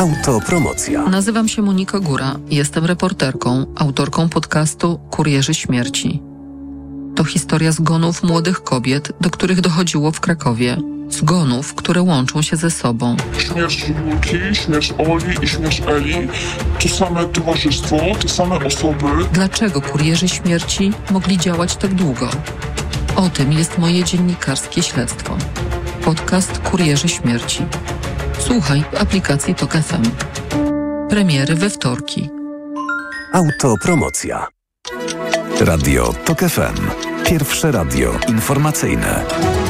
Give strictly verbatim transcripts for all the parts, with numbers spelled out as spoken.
Autopromocja. Nazywam się Monika Góra. Jestem reporterką, autorką podcastu Kurierzy Śmierci. To historia zgonów młodych kobiet, do których dochodziło w Krakowie. Zgonów, które łączą się ze sobą. Śmierć Julki, śmierć Oli i śmierć Eli to same towarzystwo, te same osoby. Dlaczego kurierzy śmierci mogli działać tak długo? O tym jest moje dziennikarskie śledztwo. Podcast Kurierzy Śmierci. Słuchaj w aplikacji Tok F M. Premiery we wtorki. Autopromocja. Radio Tok F M. Pierwsze radio informacyjne.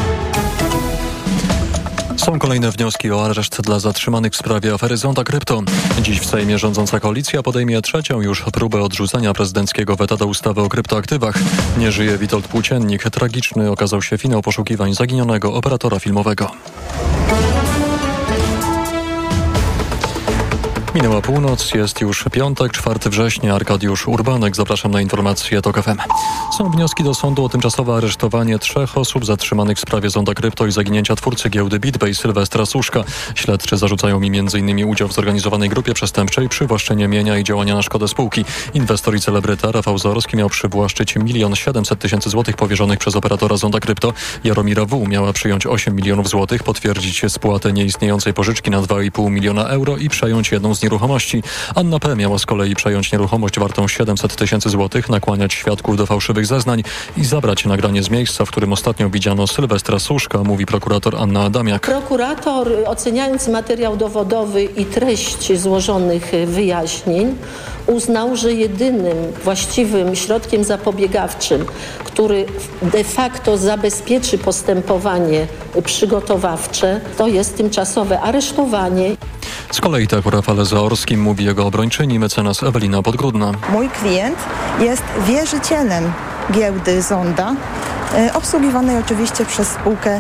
Są kolejne wnioski o areszt dla zatrzymanych w sprawie afery Zonda Krypto. Dziś w Sejmie rządząca koalicja podejmie trzecią już próbę odrzucenia prezydenckiego weta do ustawy o kryptoaktywach. Nie żyje Witold Płóciennik. Tragiczny okazał się finał poszukiwań zaginionego operatora filmowego. Minęła północ, jest już piątek, czwartego września. Arkadiusz Urbanek, zapraszam na informacje Tok F M. Są wnioski do sądu o tymczasowe aresztowanie trzech osób zatrzymanych w sprawie Zonda Krypto i zaginięcia twórcy giełdy BitPay Sylwestra Suszka. Śledczy zarzucają mi między innymi udział w zorganizowanej grupie przestępczej, przywłaszczenie mienia i działania na szkodę spółki. Inwestor i celebryta Rafał Zaorski miał przywłaszczyć milion siedemset tysięcy złotych powierzonych przez operatora Zonda Krypto. Jaromira W. miała przyjąć osiem milionów złotych, potwierdzić spłatę nieistniejącej pożyczki na dwa i pół miliona euro i przejąć jedną z nieruchomości. Anna P. miała z kolei przejąć nieruchomość wartą siedemset tysięcy złotych, nakłaniać świadków do fałszywych zeznań i zabrać nagranie z miejsca, w którym ostatnio widziano Sylwestra Suszka, mówi prokurator Anna Adamiak. Prokurator, oceniając materiał dowodowy i treść złożonych wyjaśnień, uznał, że jedynym właściwym środkiem zapobiegawczym, który de facto zabezpieczy postępowanie przygotowawcze, to jest tymczasowe aresztowanie. Z kolei tak o Rafale Zaorskim mówi jego obrończyni mecenas Ewelina Podgrudna. Mój klient jest wierzycielem giełdy Zonda, obsługiwanej oczywiście przez spółkę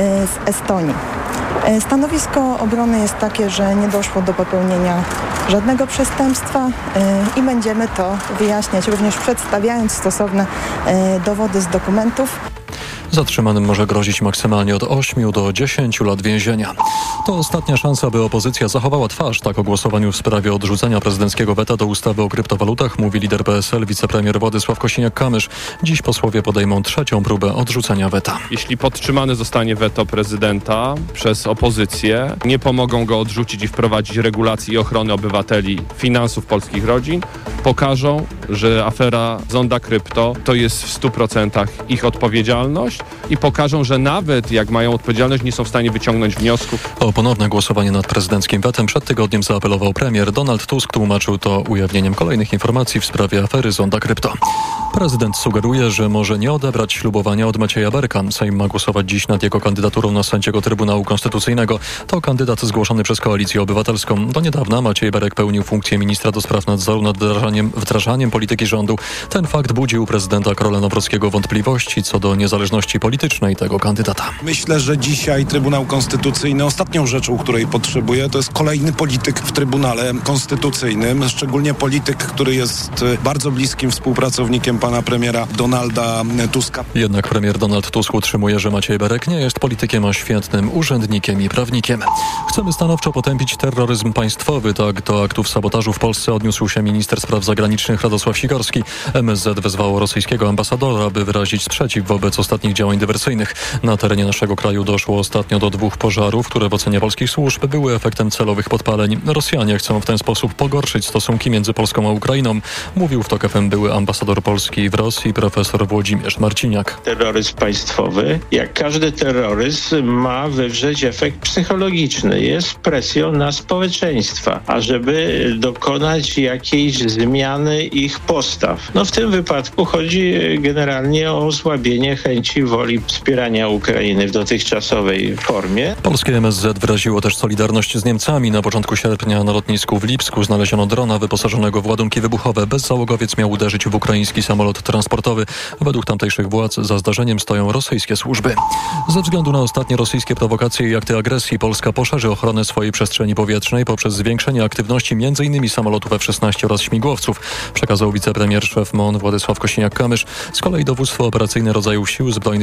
z Estonii. Stanowisko obrony jest takie, że nie doszło do popełnienia żadnego przestępstwa i będziemy to wyjaśniać, również przedstawiając stosowne dowody z dokumentów. Zatrzymanym może grozić maksymalnie od ośmiu do dziesięciu lat więzienia. To ostatnia szansa, by opozycja zachowała twarz. Tak o głosowaniu w sprawie odrzucenia prezydenckiego weta do ustawy o kryptowalutach mówi lider P S L, wicepremier Władysław Kosiniak-Kamysz. Dziś posłowie podejmą trzecią próbę odrzucenia weta. Jeśli podtrzymane zostanie weto prezydenta przez opozycję, nie pomogą go odrzucić i wprowadzić regulacji i ochrony obywateli, finansów polskich rodzin, pokażą, że afera Zonda Krypto to jest w stu procentach ich odpowiedzialność i pokażą, że nawet jak mają odpowiedzialność, nie są w stanie wyciągnąć wniosków. O ponowne głosowanie nad prezydenckim wetem przed tygodniem zaapelował premier. Donald Tusk tłumaczył to ujawnieniem kolejnych informacji w sprawie afery Zonda Krypto. Prezydent sugeruje, że może nie odebrać ślubowania od Macieja Berka. Sejm ma głosować dziś nad jego kandydaturą na sędziego Trybunału Konstytucyjnego. To kandydat zgłoszony przez Koalicję Obywatelską. Do niedawna Maciej Berek pełnił funkcję ministra do spraw nadzoru nad wdrażaniem, wdrażaniem polityki rządu. Ten fakt budził prezydenta Karola Nawrockiego wątpliwości co do niezależności politycznej tego kandydata. Myślę, że dzisiaj Trybunał Konstytucyjny ostatnią rzeczą, której potrzebuje, to jest kolejny polityk w Trybunale Konstytucyjnym, szczególnie polityk, który jest bardzo bliskim współpracownikiem pana premiera Donalda Tuska. Jednak premier Donald Tusk utrzymuje, że Maciej Berek nie jest politykiem, a świetnym urzędnikiem i prawnikiem. Chcemy stanowczo potępić terroryzm państwowy. Tak do aktów sabotażu w Polsce odniósł się minister spraw zagranicznych Radosław Sikorski. M S Z wezwało rosyjskiego ambasadora, by wyrazić sprzeciw wobec ostatnich działań dywersyjnych. Na terenie naszego kraju doszło ostatnio do dwóch pożarów, które w ocenie polskich służb były efektem celowych podpaleń. Rosjanie chcą w ten sposób pogorszyć stosunki między Polską a Ukrainą, mówił w Tok F M były ambasador Polski w Rosji profesor Włodzimierz Marciniak. Terroryzm państwowy, jak każdy terroryzm, ma wywrzeć efekt psychologiczny. Jest presją na społeczeństwa, ażeby dokonać jakiejś zmiany ich postaw. No w tym wypadku chodzi generalnie o osłabienie chęci woli wspierania Ukrainy w dotychczasowej formie. Polskie M S Z wyraziło też solidarność z Niemcami. Na początku sierpnia na lotnisku w Lipsku znaleziono drona wyposażonego w ładunki wybuchowe. Bezzałogowiec miał uderzyć w ukraiński samolot transportowy. Według tamtejszych władz za zdarzeniem stoją rosyjskie służby. Ze względu na ostatnie rosyjskie prowokacje i akty agresji Polska poszerzy ochronę swojej przestrzeni powietrznej poprzez zwiększenie aktywności między innymi samolotów F szesnaście oraz śmigłowców, przekazał wicepremier szef M O N Władysław Kosiniak-Kamysz. Z kolei dowództwo operacyjne rodzajów sił zbrojnych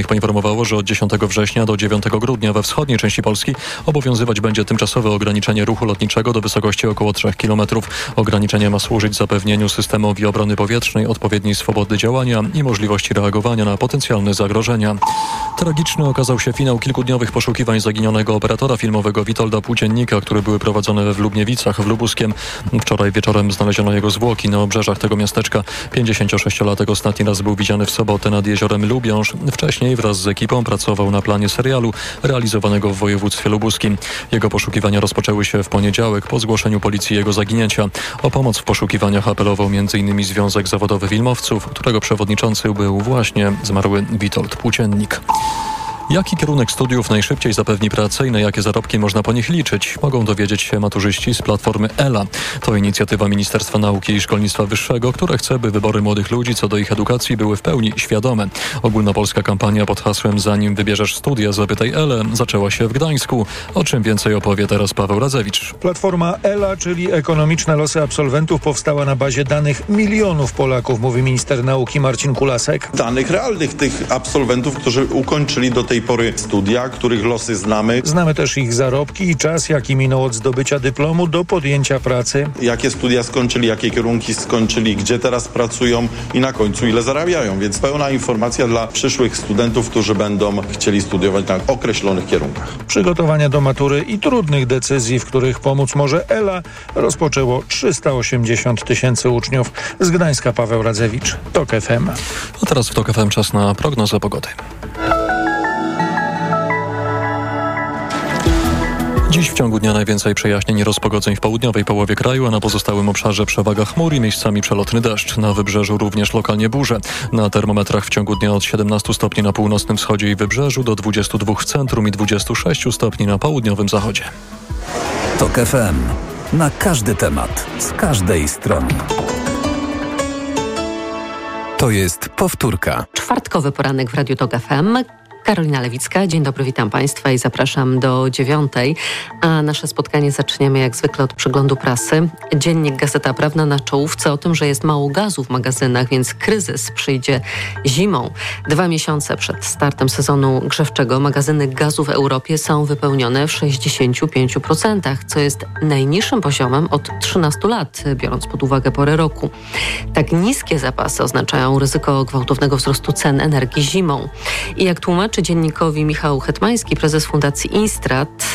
Lokalnych poinformowało, że od dziesiątego września do dziewiątego grudnia we wschodniej części Polski obowiązywać będzie tymczasowe ograniczenie ruchu lotniczego do wysokości około trzech kilometrów. Ograniczenie ma służyć zapewnieniu systemowi obrony powietrznej odpowiedniej swobody działania i możliwości reagowania na potencjalne zagrożenia. Tragiczny okazał się finał kilkudniowych poszukiwań zaginionego operatora filmowego Witolda Płóciennika, które były prowadzone w Lubniewicach w Lubuskiem. Wczoraj wieczorem znaleziono jego zwłoki na obrzeżach tego miasteczka. pięćdziesięciosześciolatek ostatni raz był widziany w sobotę nad jeziorem Lubiąż. Wcześniej wraz z ekipą pracował na planie serialu realizowanego w województwie lubuskim. Jego poszukiwania rozpoczęły się w poniedziałek po zgłoszeniu policji jego zaginięcia. O pomoc w poszukiwaniach apelował m.in. Związek Zawodowy Filmowców, którego przewodniczący był właśnie zmarły Witold Płóciennik. Jaki kierunek studiów najszybciej zapewni pracę i na jakie zarobki można po nich liczyć? Mogą dowiedzieć się maturzyści z platformy Ela. To inicjatywa Ministerstwa Nauki i Szkolnictwa Wyższego, która chce, by wybory młodych ludzi co do ich edukacji były w pełni świadome. Ogólnopolska kampania pod hasłem "Zanim wybierzesz studia, zapytaj Elę" zaczęła się w Gdańsku. O czym więcej opowie teraz Paweł Radzewicz. Platforma Ela, czyli Ekonomiczne losy absolwentów, powstała na bazie danych milionów Polaków, mówi minister nauki Marcin Kulasek. Danych realnych tych absolwentów, którzy ukończyli do tej pory studia, których losy znamy. Znamy też ich zarobki i czas, jaki minął od zdobycia dyplomu do podjęcia pracy. Jakie studia skończyli, jakie kierunki skończyli, gdzie teraz pracują i na końcu ile zarabiają. Więc pełna informacja dla przyszłych studentów, którzy będą chcieli studiować na określonych kierunkach. Przygotowania do matury i trudnych decyzji, w których pomóc może Ela, rozpoczęło trzysta osiemdziesiąt tysięcy uczniów. Z Gdańska Paweł Radzewicz, TOK F M. A teraz w TOK F M czas na prognozę pogody. Dziś w ciągu dnia najwięcej przejaśnień i rozpogodzeń w południowej połowie kraju, a na pozostałym obszarze przewaga chmur i miejscami przelotny deszcz. Na wybrzeżu również lokalnie burze. Na termometrach w ciągu dnia od siedemnastu stopni na północnym wschodzie i wybrzeżu do dwudziestu dwóch w centrum i dwudziestu sześciu stopni na południowym zachodzie. TOK F M. Na każdy temat, z każdej strony. To jest powtórka. Czwartkowy poranek w Radiu TOK F M. Karolina Lewicka, dzień dobry, witam Państwa i zapraszam do dziewiątej, a nasze spotkanie zaczniemy jak zwykle od przeglądu prasy. Dziennik Gazeta Prawna na czołówce o tym, że jest mało gazu w magazynach, więc kryzys przyjdzie zimą. Dwa miesiące przed startem sezonu grzewczego magazyny gazu w Europie są wypełnione w sześćdziesięciu pięciu procentach, co jest najniższym poziomem od trzynastu lat, biorąc pod uwagę porę roku. Tak niskie zapasy oznaczają ryzyko gwałtownego wzrostu cen energii zimą. I jak tłumaczy czy dziennikowi Michał Hetmański, prezes Fundacji Instrat,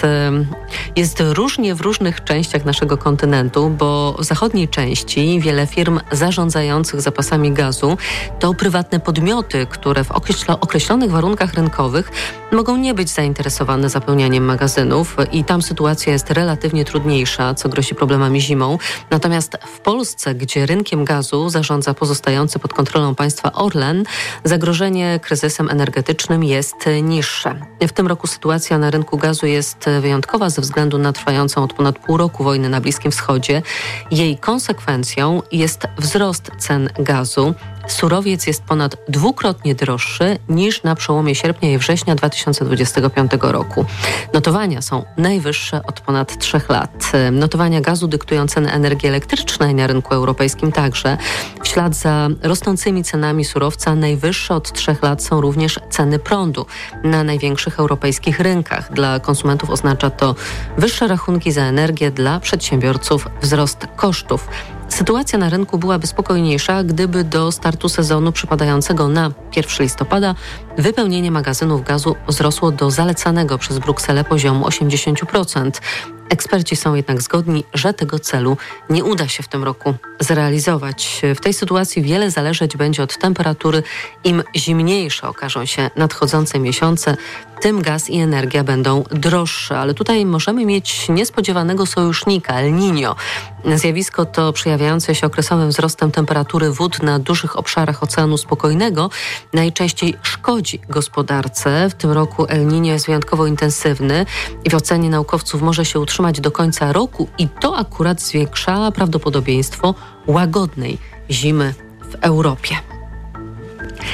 jest różnie w różnych częściach naszego kontynentu, bo w zachodniej części wiele firm zarządzających zapasami gazu to prywatne podmioty, które w określonych warunkach rynkowych mogą nie być zainteresowane zapełnianiem magazynów i tam sytuacja jest relatywnie trudniejsza, co grozi problemami zimą. Natomiast w Polsce, gdzie rynkiem gazu zarządza pozostający pod kontrolą państwa Orlen, zagrożenie kryzysem energetycznym jest niższe. W tym roku sytuacja na rynku gazu jest wyjątkowa ze względu na trwającą od ponad pół roku wojnę na Bliskim Wschodzie. Jej konsekwencją jest wzrost cen gazu. Surowiec jest ponad dwukrotnie droższy niż na przełomie sierpnia i września dwa tysiące dwudziestego piątego roku. Notowania są najwyższe od ponad trzech lat. Notowania gazu dyktują ceny energii elektrycznej na rynku europejskim także. W ślad za rosnącymi cenami surowca najwyższe od trzech lat są również ceny prądu na największych europejskich rynkach. Dla konsumentów oznacza to wyższe rachunki za energię, dla przedsiębiorców wzrost kosztów. Sytuacja na rynku byłaby spokojniejsza, gdyby do startu sezonu przypadającego na pierwszego listopada wypełnienie magazynów gazu wzrosło do zalecanego przez Brukselę poziomu osiemdziesiąt procent. Eksperci są jednak zgodni, że tego celu nie uda się w tym roku zrealizować. W tej sytuacji wiele zależeć będzie od temperatury. Im zimniejsze okażą się nadchodzące miesiące, tym gaz i energia będą droższe. Ale tutaj możemy mieć niespodziewanego sojusznika, El Niño. Zjawisko to przejawiające się okresowym wzrostem temperatury wód na dużych obszarach Oceanu Spokojnego najczęściej szkodzi gospodarce. W tym roku El Niño jest wyjątkowo intensywny i w ocenie naukowców może się utrzymać do końca roku i to akurat zwiększa prawdopodobieństwo łagodnej zimy w Europie.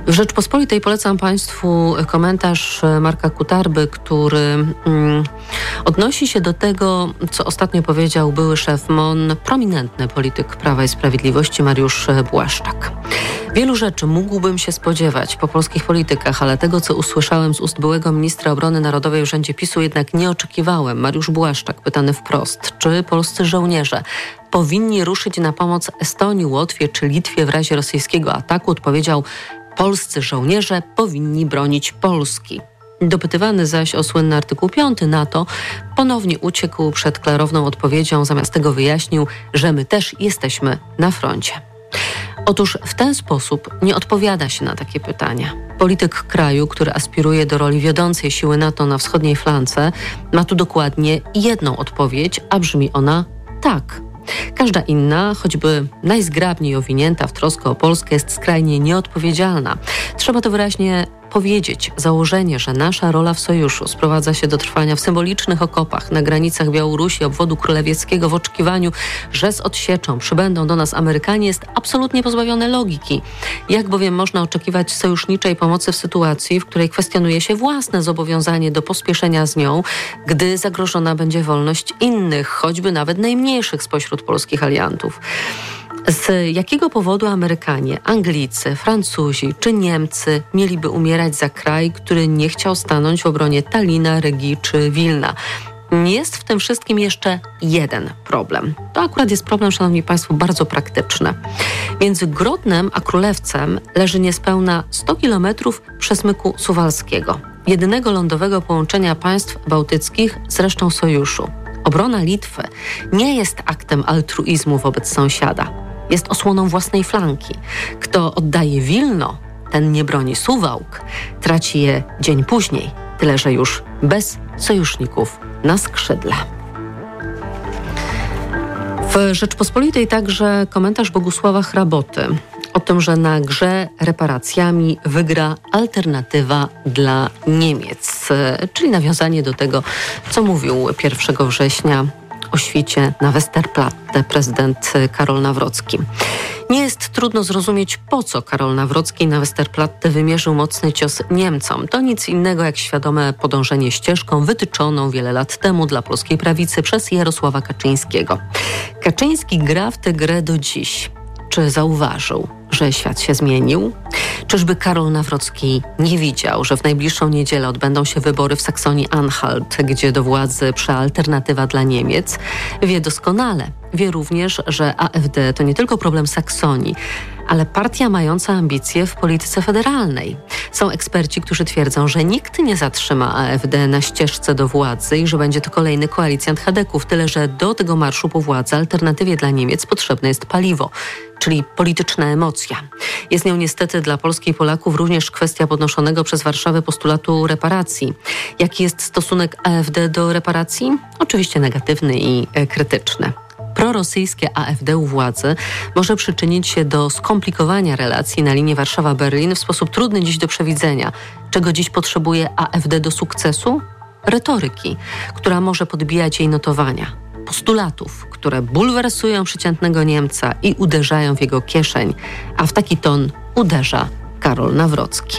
W Rzeczpospolitej polecam Państwu komentarz Marka Kutarby, który mm, odnosi się do tego, co ostatnio powiedział były szef M O N, prominentny polityk Prawa i Sprawiedliwości Mariusz Błaszczak. Wielu rzeczy mógłbym się spodziewać po polskich politykach, ale tego, co usłyszałem z ust byłego ministra obrony narodowej w urzędzie PiSu, jednak nie oczekiwałem. Mariusz Błaszczak, pytany wprost, czy polscy żołnierze powinni ruszyć na pomoc Estonii, Łotwie czy Litwie w razie rosyjskiego ataku, odpowiedział: polscy żołnierze powinni bronić Polski. Dopytywany zaś o słynny artykuł piąty NATO, ponownie uciekł przed klarowną odpowiedzią, zamiast tego wyjaśnił, że my też jesteśmy na froncie. Otóż w ten sposób nie odpowiada się na takie pytania. Polityk kraju, który aspiruje do roli wiodącej siły NATO na wschodniej flance, ma tu dokładnie jedną odpowiedź, a brzmi ona tak. Każda inna, choćby najzgrabniej owinięta w troskę o Polskę, jest skrajnie nieodpowiedzialna. Trzeba to wyraźnie powiedzieć. Założenie, że nasza rola w sojuszu sprowadza się do trwania w symbolicznych okopach na granicach Białorusi, obwodu królewieckiego w oczekiwaniu, że z odsieczą przybędą do nas Amerykanie, jest absolutnie pozbawione logiki. Jak bowiem można oczekiwać sojuszniczej pomocy w sytuacji, w której kwestionuje się własne zobowiązanie do pospieszenia z nią, gdy zagrożona będzie wolność innych, choćby nawet najmniejszych spośród polskich aliantów? Z jakiego powodu Amerykanie, Anglicy, Francuzi czy Niemcy mieliby umierać za kraj, który nie chciał stanąć w obronie Talina, Rygii czy Wilna? Jest w tym wszystkim jeszcze jeden problem. To akurat jest problem, szanowni państwo, bardzo praktyczny. Między Grodnem a Królewcem leży niespełna sto kilometrów przesmyku suwalskiego, jedynego lądowego połączenia państw bałtyckich z resztą sojuszu. Obrona Litwy nie jest aktem altruizmu wobec sąsiada. Jest osłoną własnej flanki. Kto oddaje Wilno, ten nie broni Suwałk, traci je dzień później, tyle że już bez sojuszników na skrzydle. W Rzeczpospolitej także komentarz Bogusława Hraboty o tym, że na grze reparacjami wygra alternatywa dla Niemiec, czyli nawiązanie do tego, co mówił pierwszego września o świcie na Westerplatte prezydent Karol Nawrocki. Nie jest trudno zrozumieć, po co Karol Nawrocki na Westerplatte wymierzył mocny cios Niemcom. To nic innego jak świadome podążenie ścieżką wytyczoną wiele lat temu dla polskiej prawicy przez Jarosława Kaczyńskiego. Kaczyński gra w tę grę do dziś. Czy zauważył, że świat się zmienił? Czyżby Karol Nawrocki nie widział, że w najbliższą niedzielę odbędą się wybory w Saksonii-Anhalt, gdzie do władzy prze alternatywa dla Niemiec? Wie doskonale. Wie również, że A F D to nie tylko problem Saksonii, ale partia mająca ambicje w polityce federalnej. Są eksperci, którzy twierdzą, że nikt nie zatrzyma A F D na ścieżce do władzy i że będzie to kolejny koalicjant chadeków, tyle że do tego marszu po władzy alternatywie dla Niemiec potrzebne jest paliwo, czyli polityczna emocja. Jest nią niestety dla Polski i Polaków również kwestia podnoszonego przez Warszawę postulatu reparacji. Jaki jest stosunek A F D do reparacji? Oczywiście negatywny i e, krytyczny. Prorosyjskie A F D u władzy może przyczynić się do skomplikowania relacji na linii Warszawa-Berlin w sposób trudny dziś do przewidzenia. Czego dziś potrzebuje A F D do sukcesu? Retoryki, która może podbijać jej notowania. Postulatów, które bulwersują przeciętnego Niemca i uderzają w jego kieszeń, a w taki ton uderza Karol Nawrocki.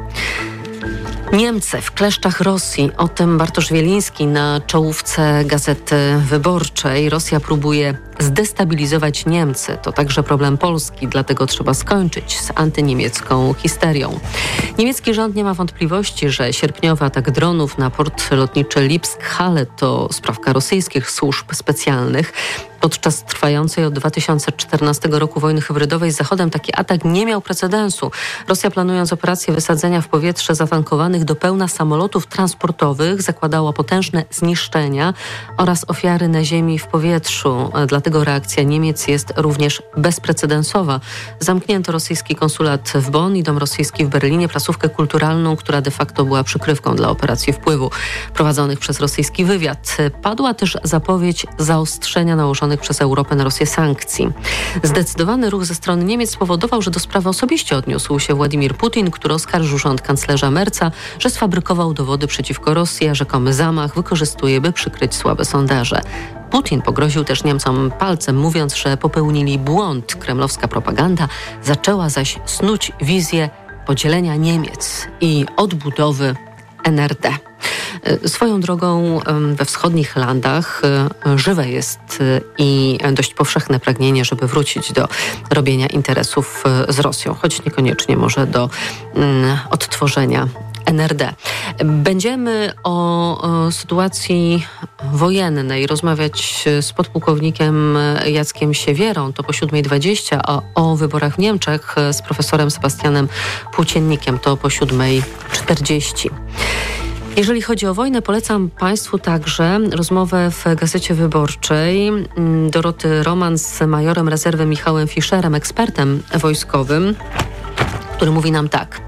Niemcy w kleszczach Rosji. O tym Bartosz Wieliński na czołówce Gazety Wyborczej. Rosja próbuje zdestabilizować Niemcy. To także problem Polski, dlatego trzeba skończyć z antyniemiecką histerią. Niemiecki rząd nie ma wątpliwości, że sierpniowy atak dronów na port lotniczy Lipsk-Halle to sprawka rosyjskich służb specjalnych. Podczas trwającej od dwa tysiące czternastego roku wojny hybrydowej z Zachodem taki atak nie miał precedensu. Rosja, planując operację wysadzenia w powietrze zatankowanych do pełna samolotów transportowych, zakładała potężne zniszczenia oraz ofiary na ziemi i w powietrzu. Dlatego reakcja Niemiec jest również bezprecedensowa. Zamknięto rosyjski konsulat w Bonn i dom rosyjski w Berlinie, placówkę kulturalną, która de facto była przykrywką dla operacji wpływu prowadzonych przez rosyjski wywiad. Padła też zapowiedź zaostrzenia nałożonych przez Europę na Rosję sankcji. Zdecydowany ruch ze strony Niemiec spowodował, że do sprawy osobiście odniósł się Władimir Putin, który oskarżył rząd kanclerza Merca, że sfabrykował dowody przeciwko Rosji, a rzekomy zamach wykorzystuje, by przykryć słabe sondaże. Putin pogroził też Niemcom palcem, mówiąc, że popełnili błąd. Kremlowska propaganda zaczęła zaś snuć wizję podzielenia Niemiec i odbudowy N R D. Swoją drogą we wschodnich landach żywe jest i dość powszechne pragnienie, żeby wrócić do robienia interesów z Rosją, choć niekoniecznie może do odtworzenia N R D. Będziemy o, o sytuacji wojennej rozmawiać z podpułkownikiem Jackiem Siewierą, to po siódmej dwadzieścia, a o wyborach w Niemczech z profesorem Sebastianem Płóciennikiem, to po siódmej czterdzieści. Jeżeli chodzi o wojnę, polecam Państwu także rozmowę w Gazecie Wyborczej Doroty Roman z majorem rezerwy Michałem Fischerem, ekspertem wojskowym, który mówi nam tak.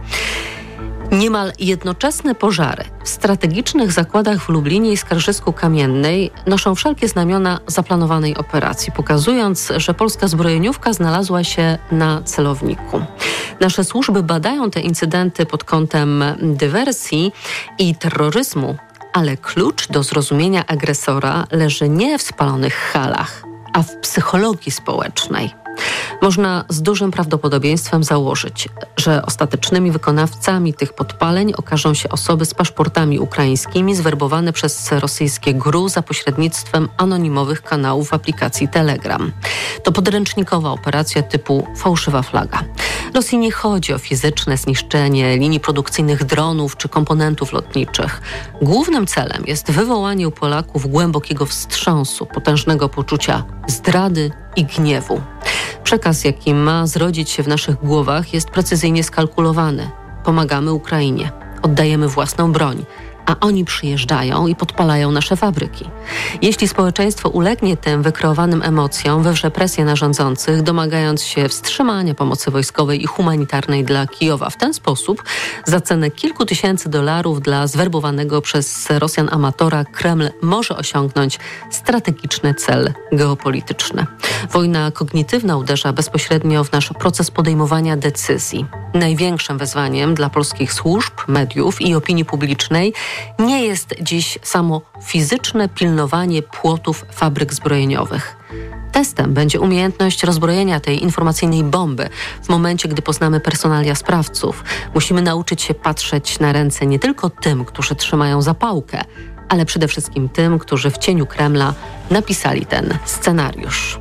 Niemal jednoczesne pożary w strategicznych zakładach w Lublinie i Skarżysku-Kamiennej noszą wszelkie znamiona zaplanowanej operacji, pokazując, że polska zbrojeniówka znalazła się na celowniku. Nasze służby badają te incydenty pod kątem dywersji i terroryzmu, ale klucz do zrozumienia agresora leży nie w spalonych halach, a w psychologii społecznej. Można z dużym prawdopodobieństwem założyć, że ostatecznymi wykonawcami tych podpaleń okażą się osoby z paszportami ukraińskimi zwerbowane przez rosyjskie G R U za pośrednictwem anonimowych kanałów w aplikacji Telegram. To podręcznikowa operacja typu fałszywa flaga. Rosji nie chodzi o fizyczne zniszczenie linii produkcyjnych dronów czy komponentów lotniczych. Głównym celem jest wywołanie u Polaków głębokiego wstrząsu, potężnego poczucia zdrady i gniewu. Przekaz, jaki ma zrodzić się w naszych głowach, jest precyzyjnie skalkulowany. Pomagamy Ukrainie, oddajemy własną broń, a oni przyjeżdżają i podpalają nasze fabryki. Jeśli społeczeństwo ulegnie tym wykreowanym emocjom, wywrze presję na rządzących, domagając się wstrzymania pomocy wojskowej i humanitarnej dla Kijowa. W ten sposób za cenę kilku tysięcy dolarów dla zwerbowanego przez Rosjan amatora Kreml może osiągnąć strategiczny cel geopolityczny. Wojna kognitywna uderza bezpośrednio w nasz proces podejmowania decyzji. Największym wyzwaniem dla polskich służb, mediów i opinii publicznej nie jest dziś samo fizyczne pilnowanie płotów fabryk zbrojeniowych. Testem będzie umiejętność rozbrojenia tej informacyjnej bomby w momencie, gdy poznamy personalia sprawców. Musimy nauczyć się patrzeć na ręce nie tylko tym, którzy trzymają zapałkę, ale przede wszystkim tym, którzy w cieniu Kremla napisali ten scenariusz.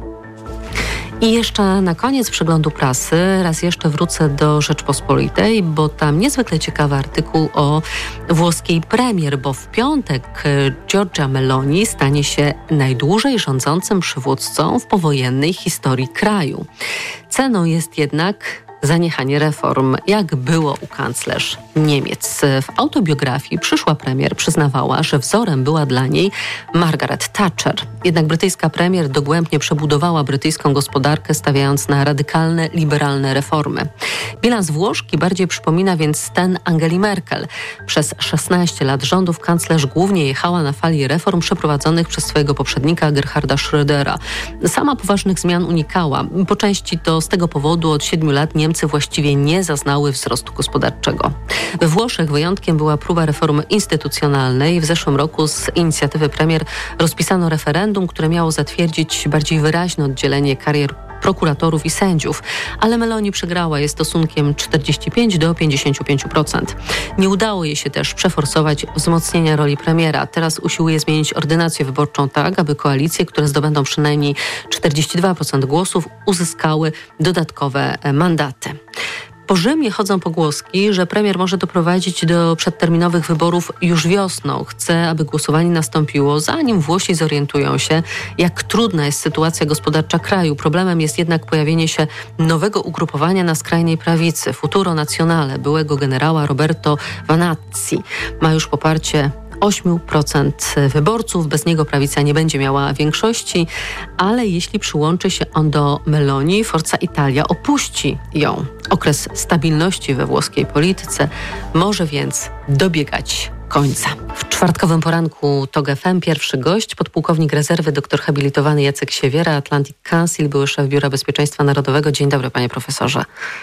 I jeszcze na koniec przeglądu prasy raz jeszcze wrócę do Rzeczpospolitej, bo tam niezwykle ciekawy artykuł o włoskiej premier, bo w piątek Giorgia Meloni stanie się najdłużej rządzącym przywódcą w powojennej historii kraju. Ceną jest jednak zaniechanie reform, jak było u kanclerz Niemiec. W autobiografii przyszła premier przyznawała, że wzorem była dla niej Margaret Thatcher. Jednak brytyjska premier dogłębnie przebudowała brytyjską gospodarkę, stawiając na radykalne, liberalne reformy. Bilans Włoszki bardziej przypomina więc ten Angeli Merkel. Przez szesnaście lat rządów kanclerz głównie jechała na fali reform przeprowadzonych przez swojego poprzednika Gerharda Schrödera. Sama poważnych zmian unikała. Po części to z tego powodu od siedmiu lat Niemcy właściwie nie zaznały wzrostu gospodarczego. We Włoszech wyjątkiem była próba reformy instytucjonalnej. W zeszłym roku z inicjatywy premier rozpisano referendum, które miało zatwierdzić bardziej wyraźne oddzielenie karier prokuratorów i sędziów, ale Meloni przegrała je stosunkiem czterdzieści pięć do pięćdziesięciu pięciu procent. Nie udało jej się też przeforsować wzmocnienia roli premiera. Teraz usiłuje zmienić ordynację wyborczą tak, aby koalicje, które zdobędą przynajmniej czterdzieści dwa procent głosów, uzyskały dodatkowe mandaty. Po Rzymie chodzą pogłoski, że premier może doprowadzić do przedterminowych wyborów już wiosną. Chce, aby głosowanie nastąpiło, zanim Włosi zorientują się, jak trudna jest sytuacja gospodarcza kraju. Problemem jest jednak pojawienie się nowego ugrupowania na skrajnej prawicy. Futuro Nazionale byłego generała Roberto Vanazzi ma już poparcie osiem procent wyborców. Bez niego prawica nie będzie miała większości, ale jeśli przyłączy się on do Meloni, Forza Italia opuści ją. Okres stabilności we włoskiej polityce może więc dobiegać końca. W czwartkowym poranku TOG F M pierwszy gość, podpułkownik rezerwy, doktor habilitowany Jacek Siewiera, Atlantic Council, były szef Biura Bezpieczeństwa Narodowego. Dzień dobry, panie profesorze.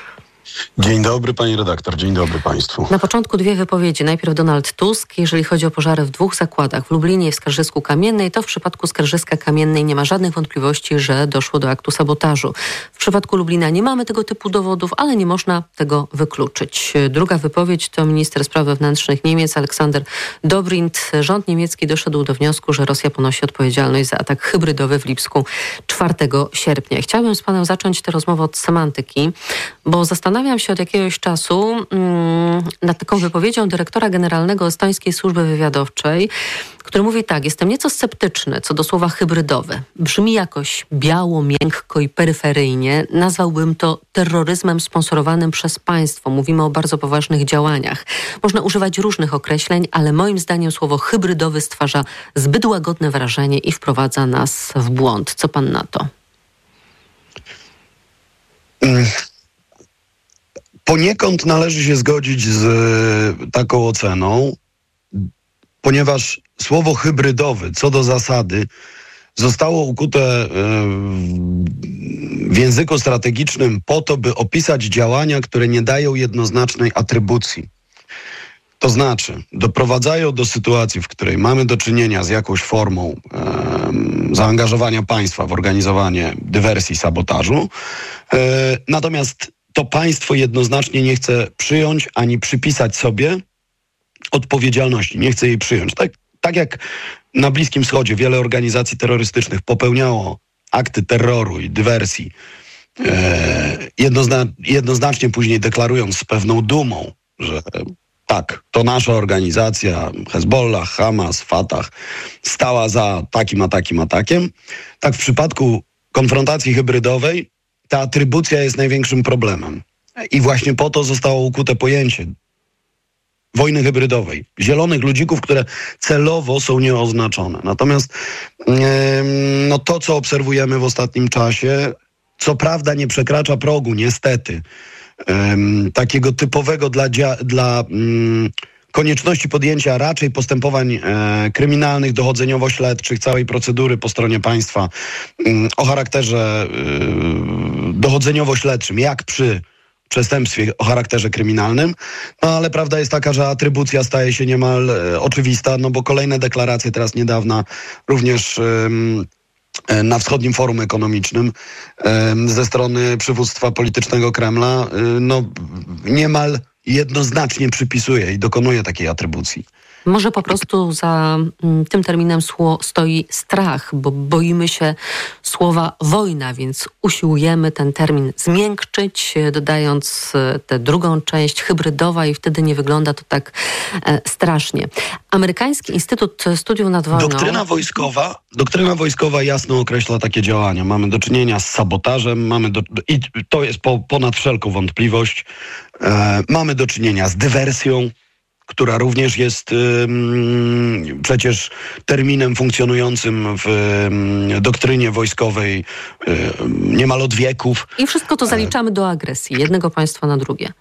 Dzień dobry pani redaktor, dzień dobry państwu. Na początku dwie wypowiedzi. Najpierw Donald Tusk, jeżeli chodzi o pożary w dwóch zakładach, w Lublinie i w Skarżysku Kamiennej, to w przypadku Skarżyska Kamiennej nie ma żadnych wątpliwości, że doszło do aktu sabotażu. W przypadku Lublina nie mamy tego typu dowodów, ale nie można tego wykluczyć. Druga wypowiedź to minister spraw wewnętrznych Niemiec Aleksander Dobrindt. Rząd niemiecki doszedł do wniosku, że Rosja ponosi odpowiedzialność za atak hybrydowy w Lipsku czwartego sierpnia. Chciałabym z panem zacząć tę rozmowę od semantyki, bo zastanawiam się od jakiegoś czasu mm, nad taką wypowiedzią dyrektora generalnego estońskiej służby wywiadowczej, który mówi tak: jestem nieco sceptyczny co do słowa hybrydowy. Brzmi jakoś biało, miękko i peryferyjnie. Nazwałbym to terroryzmem sponsorowanym przez państwo. Mówimy o bardzo poważnych działaniach. Można używać różnych określeń, ale moim zdaniem słowo hybrydowy stwarza zbyt łagodne wrażenie i wprowadza nas w błąd. Co pan na to? Mm. Poniekąd należy się zgodzić z y, taką oceną, ponieważ słowo hybrydowy co do zasady zostało ukute y, w języku strategicznym po to, by opisać działania, które nie dają jednoznacznej atrybucji. To znaczy, doprowadzają do sytuacji, w której mamy do czynienia z jakąś formą y, zaangażowania państwa w organizowanie dywersji, sabotażu, y, natomiast to państwo jednoznacznie nie chce przyjąć ani przypisać sobie odpowiedzialności. Nie chce jej przyjąć. Tak, tak jak na Bliskim Wschodzie wiele organizacji terrorystycznych popełniało akty terroru i dywersji, e, jednozna, jednoznacznie później deklarując z pewną dumą, że tak, to nasza organizacja, Hezbollah, Hamas, Fatah, stała za takim, a takim atakiem. Tak w przypadku konfrontacji hybrydowej ta atrybucja jest największym problemem. I właśnie po to zostało ukute pojęcie wojny hybrydowej. Zielonych ludzików, które celowo są nieoznaczone. Natomiast yy, no to, co obserwujemy w ostatnim czasie, co prawda nie przekracza progu, niestety, yy, takiego typowego dla, dzia- dla yy, konieczności podjęcia raczej postępowań e, kryminalnych, dochodzeniowo-śledczych, całej procedury po stronie państwa y, o charakterze y, dochodzeniowo-śledczym, jak przy przestępstwie o charakterze kryminalnym, no ale prawda jest taka, że atrybucja staje się niemal e, oczywista, no bo kolejne deklaracje teraz niedawna również y, na Wschodnim Forum Ekonomicznym y, ze strony przywództwa politycznego Kremla, y, no niemal jednoznacznie przypisuje i dokonuje takiej atrybucji. Może po prostu za m, tym terminem sło, stoi strach, bo boimy się słowa wojna, więc usiłujemy ten termin zmiękczyć, dodając tę drugą część hybrydowa i wtedy nie wygląda to tak e, strasznie. Amerykański Instytut Studiów nad Wojną... Doktryna wojskowa, doktryna wojskowa jasno określa takie działania. Mamy do czynienia z sabotażem, mamy do, i to jest po, ponad wszelką wątpliwość. E, mamy do czynienia z dywersją, która również jest ym, przecież terminem funkcjonującym w ym, doktrynie wojskowej ym, niemal od wieków. I wszystko to zaliczamy do agresji jednego państwa na drugie.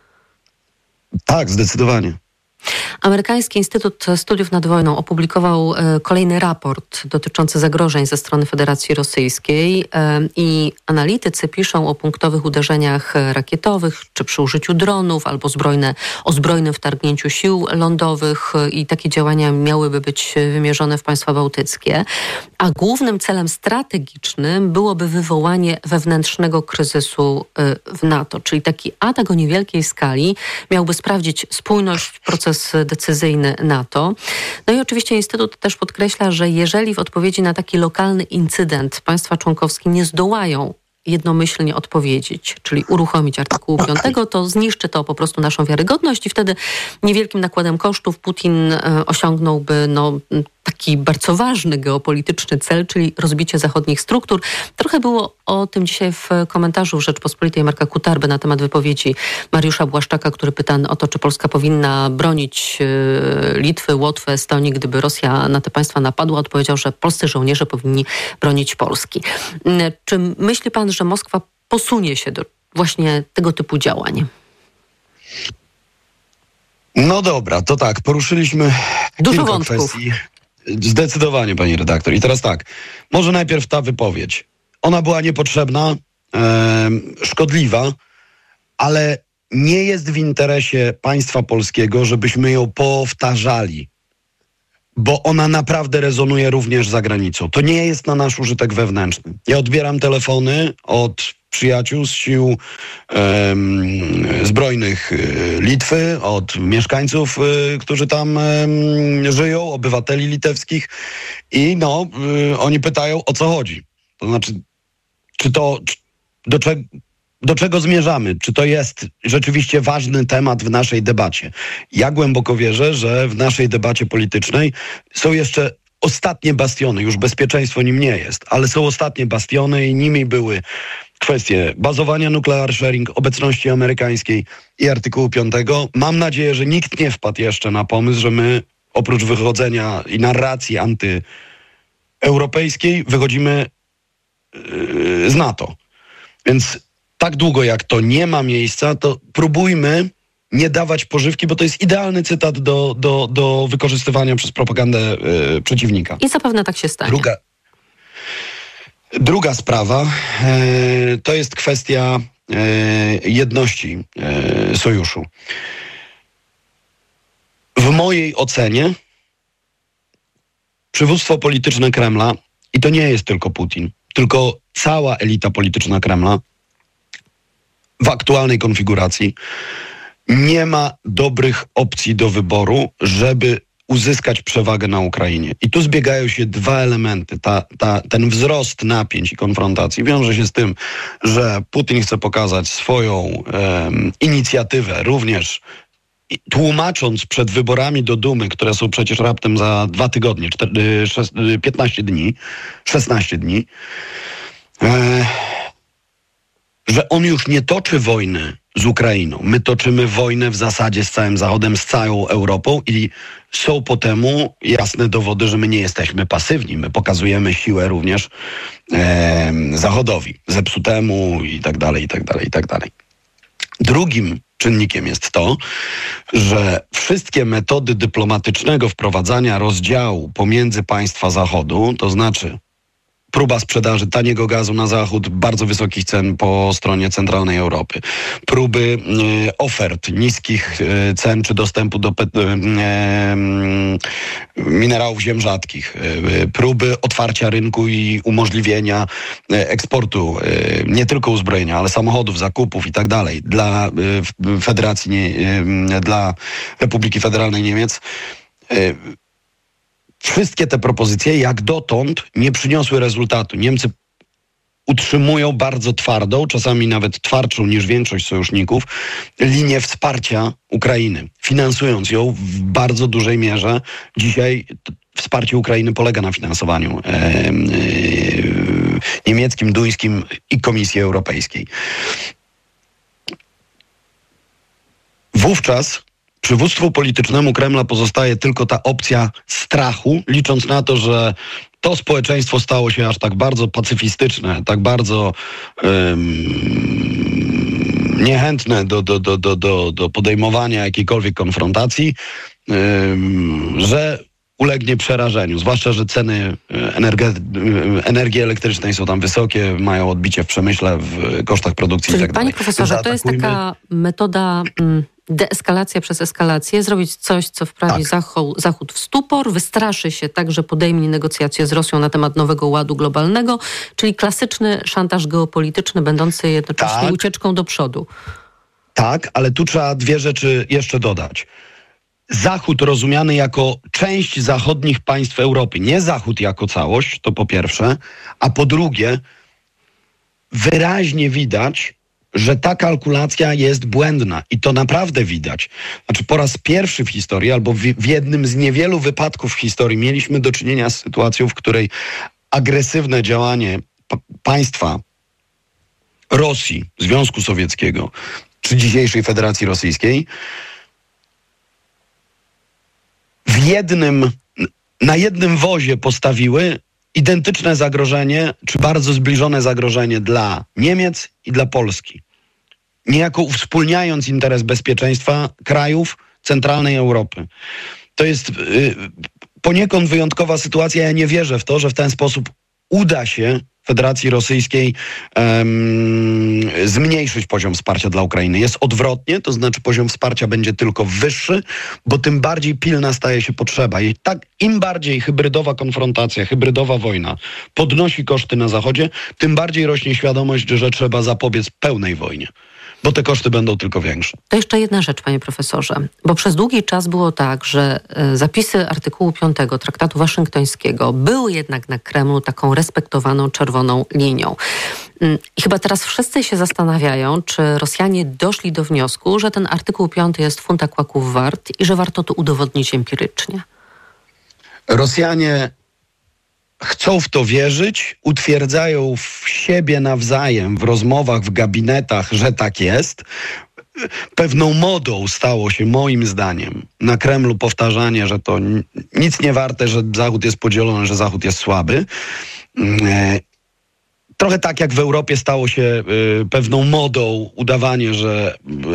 Tak, zdecydowanie. Amerykański Instytut Studiów nad Wojną opublikował e, kolejny raport dotyczący zagrożeń ze strony Federacji Rosyjskiej e, i analitycy piszą o punktowych uderzeniach rakietowych, czy przy użyciu dronów, albo zbrojne, o zbrojnym wtargnięciu sił lądowych e, i takie działania miałyby być wymierzone w państwa bałtyckie. A głównym celem strategicznym byłoby wywołanie wewnętrznego kryzysu e, w NATO, czyli taki atak o niewielkiej skali miałby sprawdzić spójność, proces decyzyjny NATO. No i oczywiście Instytut też podkreśla, że jeżeli w odpowiedzi na taki lokalny incydent państwa członkowskie nie zdołają jednomyślnie odpowiedzieć, czyli uruchomić artykułu piątego, to zniszczy to po prostu naszą wiarygodność i wtedy niewielkim nakładem kosztów Putin e, osiągnąłby no, taki bardzo ważny geopolityczny cel, czyli rozbicie zachodnich struktur. Trochę było o tym dzisiaj w komentarzu w Rzeczpospolitej Marka Kutarby na temat wypowiedzi Mariusza Błaszczaka, który pytany o to, czy Polska powinna bronić e, Litwy, Łotwy, Estonii, gdyby Rosja na te państwa napadła, odpowiedział, że polscy żołnierze powinni bronić Polski. E, czy myśli pan, że Moskwa posunie się do właśnie tego typu działań? No dobra, to tak, poruszyliśmy Dużo kilka wątków. kwestii. Zdecydowanie, pani redaktor. I teraz tak, może najpierw ta wypowiedź. Ona była niepotrzebna, e, szkodliwa, ale nie jest w interesie państwa polskiego, żebyśmy ją powtarzali, bo ona naprawdę rezonuje również za granicą. To nie jest na nasz użytek wewnętrzny. Ja odbieram telefony od przyjaciół z sił um, zbrojnych y, Litwy, od mieszkańców, y, którzy tam y, żyją, obywateli litewskich i no, y, oni pytają, o co chodzi. To znaczy, czy to, czy, do czego Do czego zmierzamy? Czy to jest rzeczywiście ważny temat w naszej debacie? Ja głęboko wierzę, że w naszej debacie politycznej są jeszcze ostatnie bastiony. Już bezpieczeństwo nim nie jest, ale są ostatnie bastiony i nimi były kwestie bazowania nuclear sharing, obecności amerykańskiej i artykułu piątego. Mam nadzieję, że nikt nie wpadł jeszcze na pomysł, że my oprócz wychodzenia i narracji antyeuropejskiej wychodzimy yy, z NATO. Więc tak długo jak to nie ma miejsca, to próbujmy nie dawać pożywki, bo to jest idealny cytat do, do, do wykorzystywania przez propagandę y, przeciwnika. I zapewne tak się stanie. Druga, druga sprawa y, to jest kwestia y, jedności y, sojuszu. W mojej ocenie przywództwo polityczne Kremla, i to nie jest tylko Putin, tylko cała elita polityczna Kremla, w aktualnej konfiguracji nie ma dobrych opcji do wyboru, żeby uzyskać przewagę na Ukrainie. I tu zbiegają się dwa elementy. Ta, ta, ten wzrost napięć i konfrontacji wiąże się z tym, że Putin chce pokazać swoją um, inicjatywę również tłumacząc przed wyborami do Dumy, które są przecież raptem za dwa tygodnie, cztery, sześć, piętnaście dni, szesnaście dni, e, że on już nie toczy wojny z Ukrainą. My toczymy wojnę w zasadzie z całym Zachodem, z całą Europą i są po temu jasne dowody, że my nie jesteśmy pasywni. My pokazujemy siłę również e, Zachodowi, zepsutemu i tak dalej, i tak dalej, i tak dalej. Drugim czynnikiem jest to, że wszystkie metody dyplomatycznego wprowadzania rozdziału pomiędzy państwa Zachodu, to znaczy próba sprzedaży taniego gazu na Zachód, bardzo wysokich cen po stronie centralnej Europy, próby e, ofert niskich e, cen czy dostępu do pet, e, e, minerałów ziem rzadkich, e, próby otwarcia rynku i umożliwienia e, eksportu e, nie tylko uzbrojenia, ale samochodów, zakupów i tak dalej dla e, Federacji, nie, e, dla Republiki Federalnej Niemiec. E, Wszystkie te propozycje jak dotąd nie przyniosły rezultatu. Niemcy utrzymują bardzo twardą, czasami nawet twardszą niż większość sojuszników, linię wsparcia Ukrainy, finansując ją w bardzo dużej mierze. Dzisiaj wsparcie Ukrainy polega na finansowaniu e, e, niemieckim, duńskim i Komisji Europejskiej. Wówczas przywództwu politycznemu Kremla pozostaje tylko ta opcja strachu, licząc na to, że to społeczeństwo stało się aż tak bardzo pacyfistyczne, tak bardzo um, niechętne do, do, do, do, do, do podejmowania jakiejkolwiek konfrontacji, um, że ulegnie przerażeniu. Zwłaszcza, że ceny energe- energii elektrycznej są tam wysokie, mają odbicie w przemyśle, w kosztach produkcji Czyli, i tak dalej. Panie profesorze, to jest taka metoda mm, deeskalacja przez eskalację, zrobić coś, co wprawi tak. Zachód, Zachód w stupor, wystraszy się tak, że podejmie negocjacje z Rosją na temat nowego ładu globalnego, czyli klasyczny szantaż geopolityczny, będący jednocześnie tak. ucieczką do przodu. Tak, ale tu trzeba dwie rzeczy jeszcze dodać. Zachód rozumiany jako część zachodnich państw Europy, nie Zachód jako całość, to po pierwsze, a po drugie wyraźnie widać, że ta kalkulacja jest błędna i to naprawdę widać. Znaczy po raz pierwszy w historii, albo w, w jednym z niewielu wypadków w historii mieliśmy do czynienia z sytuacją, w której agresywne działanie p- państwa Rosji, Związku Sowieckiego, czy dzisiejszej Federacji Rosyjskiej w jednym, na jednym wozie postawiły identyczne zagrożenie, czy bardzo zbliżone zagrożenie dla Niemiec i dla Polski. Niejako uwspólniając interes bezpieczeństwa krajów centralnej Europy. To jest y, poniekąd wyjątkowa sytuacja. Ja nie wierzę w to, że w ten sposób uda się Federacji Rosyjskiej um, zmniejszyć poziom wsparcia dla Ukrainy. Jest odwrotnie, to znaczy poziom wsparcia będzie tylko wyższy, bo tym bardziej pilna staje się potrzeba. I tak im bardziej hybrydowa konfrontacja, hybrydowa wojna podnosi koszty na Zachodzie, tym bardziej rośnie świadomość, że trzeba zapobiec pełnej wojnie. Bo te koszty będą tylko większe. To jeszcze jedna rzecz, panie profesorze, bo przez długi czas było tak, że zapisy artykułu piątego Traktatu Waszyngtońskiego były jednak na Kremlu taką respektowaną czerwoną linią. I chyba teraz wszyscy się zastanawiają, czy Rosjanie doszli do wniosku, że ten artykuł piąty jest funta kłaków wart i że warto to udowodnić empirycznie. Rosjanie chcą w to wierzyć, utwierdzają w siebie nawzajem w rozmowach, w gabinetach, że tak jest. Pewną modą stało się, moim zdaniem, na Kremlu powtarzanie, że to nic nie warte, że Zachód jest podzielony, że Zachód jest słaby. Trochę tak jak w Europie stało się y, pewną modą udawanie, że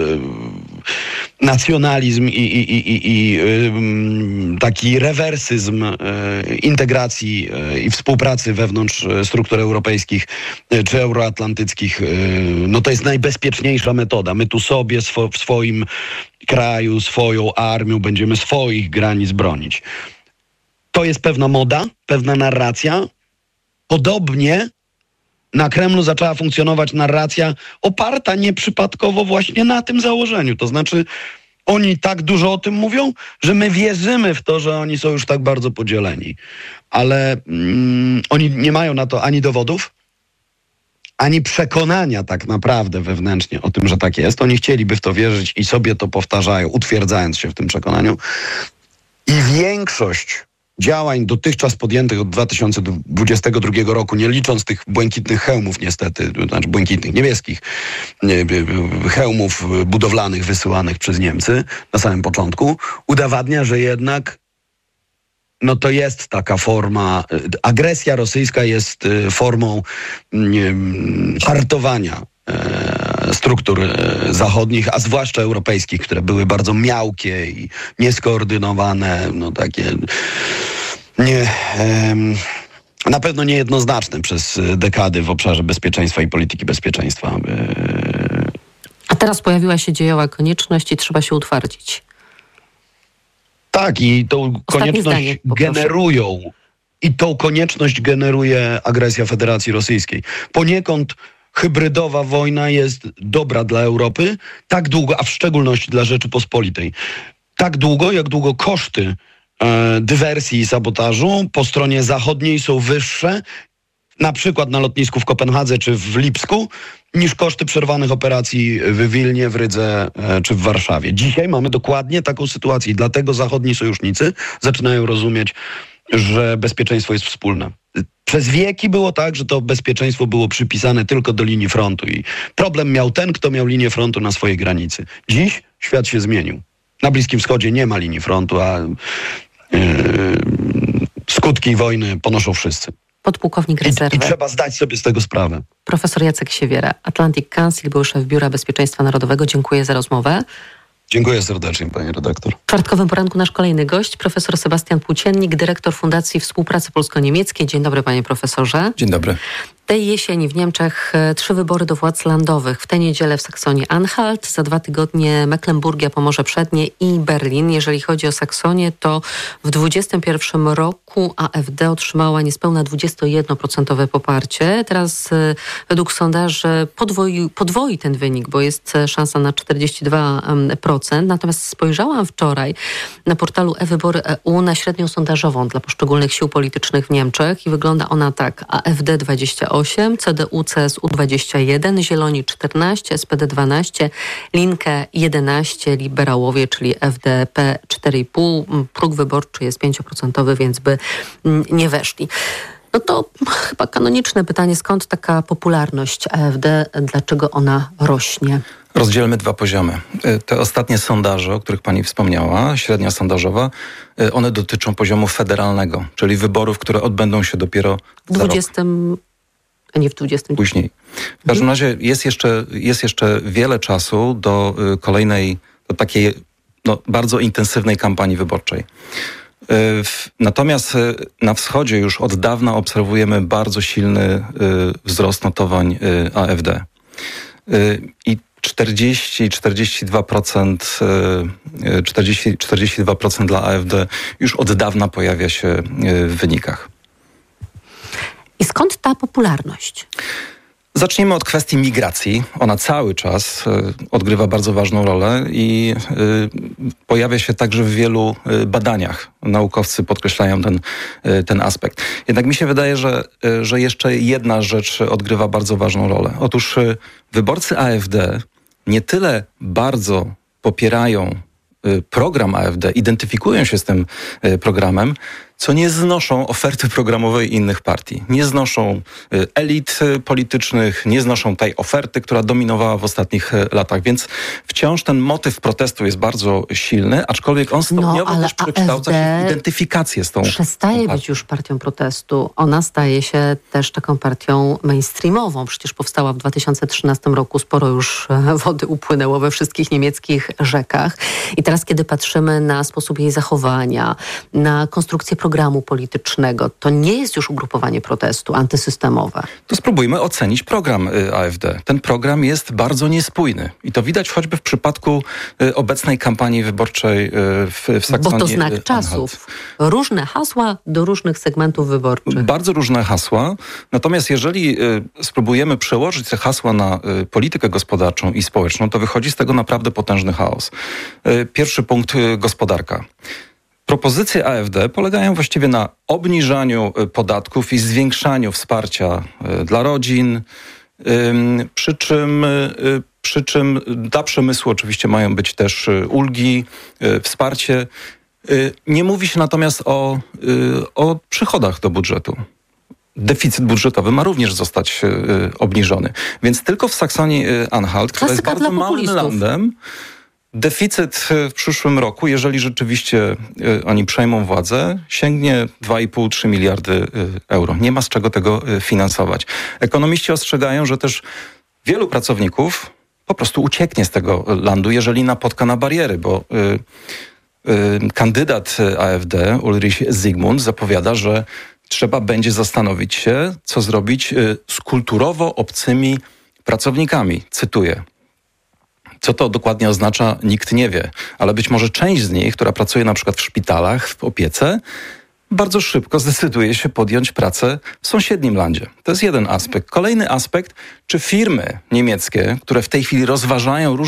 y, nacjonalizm i, i, i, i y, taki rewersyzm y, integracji y, i współpracy wewnątrz struktur europejskich y, czy euroatlantyckich, y, no to jest najbezpieczniejsza metoda. My tu sobie swo, w swoim kraju, swoją armią będziemy swoich granic bronić. To jest pewna moda, pewna narracja. Podobnie na Kremlu zaczęła funkcjonować narracja oparta nieprzypadkowo właśnie na tym założeniu. To znaczy oni tak dużo o tym mówią, że my wierzymy w to, że oni są już tak bardzo podzieleni. Ale mm, oni nie mają na to ani dowodów, ani przekonania tak naprawdę wewnętrznie o tym, że tak jest. Oni chcieliby w to wierzyć i sobie to powtarzają, utwierdzając się w tym przekonaniu. I większość działań dotychczas podjętych od dwa tysiące dwudziestego drugiego roku, nie licząc tych błękitnych hełmów niestety, znaczy błękitnych, niebieskich hełmów budowlanych wysyłanych przez Niemcy na samym początku, udowadnia, że jednak no to jest taka forma, agresja rosyjska jest formą nie, hartowania e, struktur e, zachodnich, a zwłaszcza europejskich, które były bardzo miałkie i nieskoordynowane, no takie nie, e, na pewno niejednoznaczne przez dekady w obszarze bezpieczeństwa i polityki bezpieczeństwa. E, a teraz pojawiła się dziejowa konieczność i trzeba się utwardzić. Tak, i tą Ostatnie konieczność zdanie, generują, i tą konieczność generuje agresja Federacji Rosyjskiej. Poniekąd hybrydowa wojna jest dobra dla Europy, tak długo, a w szczególności dla Rzeczypospolitej, tak długo, jak długo koszty e, dywersji i sabotażu po stronie zachodniej są wyższe, na przykład na lotnisku w Kopenhadze czy w Lipsku, niż koszty przerwanych operacji w Wilnie, w Rydze e, czy w Warszawie. Dzisiaj mamy dokładnie taką sytuację i dlatego zachodni sojusznicy zaczynają rozumieć, że bezpieczeństwo jest wspólne. Przez wieki było tak, że to bezpieczeństwo było przypisane tylko do linii frontu i problem miał ten, kto miał linię frontu na swojej granicy. Dziś świat się zmienił. Na Bliskim Wschodzie nie ma linii frontu, a yy, skutki wojny ponoszą wszyscy. Podpułkownik rezerwy. I, I trzeba zdać sobie z tego sprawę. Profesor Jacek Siewiera, Atlantic Council, był szef Biura Bezpieczeństwa Narodowego. Dziękuję za rozmowę. Dziękuję serdecznie, pani redaktor. W czwartkowym poranku nasz kolejny gość, profesor Sebastian Płóciennik, dyrektor Fundacji Współpracy Polsko-Niemieckiej. Dzień dobry, panie profesorze. Dzień dobry. Tej jesieni w Niemczech trzy wybory do władz landowych. W tę niedzielę w Saksonii-Anhalt, za dwa tygodnie Mecklenburgia, Pomorze Przednie i Berlin. Jeżeli chodzi o Saksonię, to w dwudziestym pierwszym roku A F D otrzymała niespełna dwadzieścia jeden procent poparcie. Teraz według sondaży podwoi, podwoi ten wynik, bo jest szansa na czterdzieści dwa procent. Natomiast spojrzałam wczoraj na portalu e-wybory kropka e u na średnią sondażową dla poszczególnych sił politycznych w Niemczech i wygląda ona tak. A F D dwadzieścia osiem, C D U, C S U dwadzieścia jeden, Zieloni czternaście, S P D dwanaście, Linke jedenaście, Liberałowie, czyli F D P cztery i pół. Próg wyborczy jest pięć procent, więc by nie weszli. No to chyba kanoniczne pytanie, skąd taka popularność A F D, dlaczego ona rośnie? Rozdzielmy dwa poziomy. Te ostatnie sondaże, o których pani wspomniała, średnia sondażowa, one dotyczą poziomu federalnego, czyli wyborów, które odbędą się dopiero w dwudziestym, a nie w dwudziestym. Później. W każdym razie jest jeszcze, jest jeszcze wiele czasu do kolejnej, do takiej no, bardzo intensywnej kampanii wyborczej. Natomiast na wschodzie już od dawna obserwujemy bardzo silny wzrost notowań A F D. I czterdzieści do czterdziestu dwóch procent, czterdzieści do czterdziestu dwóch procent dla A F D już od dawna pojawia się w wynikach. I skąd ta popularność? Zacznijmy od kwestii migracji. Ona cały czas y, odgrywa bardzo ważną rolę i y, pojawia się także w wielu y, badaniach. Naukowcy podkreślają ten, y, ten aspekt. Jednak mi się wydaje, że, y, że jeszcze jedna rzecz odgrywa bardzo ważną rolę. Otóż y, wyborcy A F D nie tyle bardzo popierają y, program A F D, identyfikują się z tym y, programem, co nie znoszą oferty programowej innych partii. Nie znoszą y, elit y, politycznych, nie znoszą tej oferty, która dominowała w ostatnich y, latach. Więc wciąż ten motyw protestu jest bardzo silny, aczkolwiek on stopniowo no, też przekształca się w identyfikację z tą przestaje być już partią protestu. Ona staje się też taką partią mainstreamową. Przecież powstała w dwa tysiące trzynastym roku. Sporo już wody upłynęło we wszystkich niemieckich rzekach. I teraz, kiedy patrzymy na sposób jej zachowania, na konstrukcję programu politycznego, to nie jest już ugrupowanie protestu antysystemowe. To spróbujmy ocenić program A F D. Ten program jest bardzo niespójny. I to widać choćby w przypadku obecnej kampanii wyborczej w, w Saksonii. Bo to znak czasów. Różne hasła do różnych segmentów wyborczych. Bardzo różne hasła. Natomiast jeżeli spróbujemy przełożyć te hasła na politykę gospodarczą i społeczną, to wychodzi z tego naprawdę potężny chaos. Pierwszy punkt, gospodarka. Propozycje A F D polegają właściwie na obniżaniu podatków i zwiększaniu wsparcia dla rodzin, przy czym, przy czym dla przemysłu oczywiście mają być też ulgi, wsparcie. Nie mówi się natomiast o, o przychodach do budżetu. Deficyt budżetowy ma również zostać obniżony. Więc tylko w Saksonii-Anhalt, która jest bardzo małym landem, deficyt w przyszłym roku, jeżeli rzeczywiście y, oni przejmą władzę, sięgnie dwa i pół do trzech miliardy y, euro. Nie ma z czego tego y, finansować. Ekonomiści ostrzegają, że też wielu pracowników po prostu ucieknie z tego landu, jeżeli napotka na bariery, bo y, y, kandydat A F D, Ulrich Zygmunt, zapowiada, że trzeba będzie zastanowić się, co zrobić y, z kulturowo obcymi pracownikami. Cytuję. Co to dokładnie oznacza, nikt nie wie, ale być może część z nich, która pracuje na przykład w szpitalach, w opiece, bardzo szybko zdecyduje się podjąć pracę w sąsiednim landzie. To jest jeden aspekt. Kolejny aspekt, czy firmy niemieckie, które w tej chwili rozważają różne